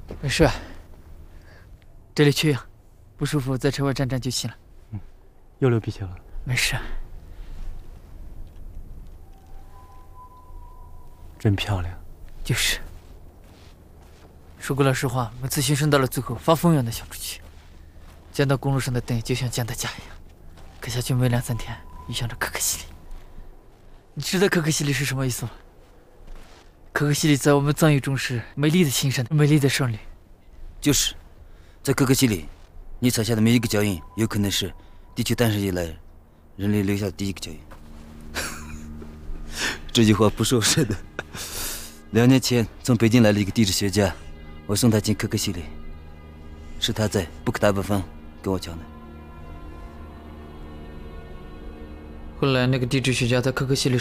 没事，这里缺氧，不舒服在车外站站就行了。 又流鼻血了。 没事。 真漂亮。 就是。说句老实话，每次行程到了最后，发疯一样的想出去，见到公路上的灯就像见到家一样，开下去没2、3天，又想着可可西里。你知道可可西里是什么意思吗？可可西里在我们藏语中是美丽的青山，美丽的少女。 就是，在可可西里，你踩下的每一个脚印，有可能是地球诞生以来人类留下的第一个脚印。这句话不是我说的。2年前从北京来了一个地质学家，我送他进可可西里，是他在布克达巴方跟我讲的。 后来那个地质学家在可可西里